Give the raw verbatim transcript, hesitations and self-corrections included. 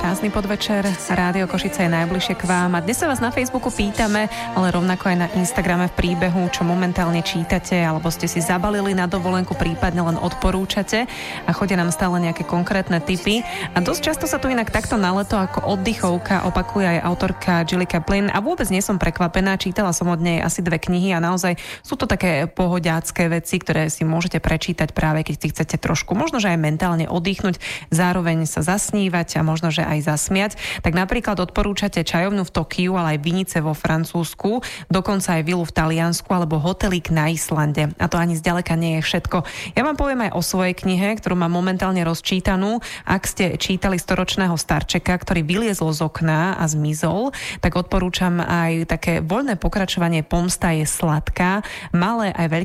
krásny podvečer. Rádio Košice je najbližšie k vám a dnes sa vás na Facebooku pýtame, ale rovnako aj na Instagrame v príbehu, čo momentálne čítate, alebo ste si zabalili na dovolenku, prípadne len odporúčate a chodia nám stále nejaké konkrétne tipy. A dosť často sa tu inak takto na leto ako oddychovka opakuje aj autorka Gilly Kaplan a vôbec nie som prekvapená, čítala som od nej asi dve knihy a naozaj sú to také pohodiacké veci, ktoré si môžete prečítať práve keď si chcete trošku, možno že aj mentálne oddychnúť, zároveň sa zasnívať a možno, že aj zasmiať. Tak napríklad odporúčate čajovňu v Tokiu, ale aj vinice vo Francúzsku, dokonca aj vilu v Taliansku alebo hotelík na Islande. A to ani zďaleka nie je všetko. Ja vám poviem aj o svojej knihe, ktorú mám momentálne rozčítanú. Ak ste čítali storočného starčeka, ktorý vyliezol z okna a zmizol, tak odporúčam aj také voľné pokračovanie Pomsta je sladká. Malé aj veľké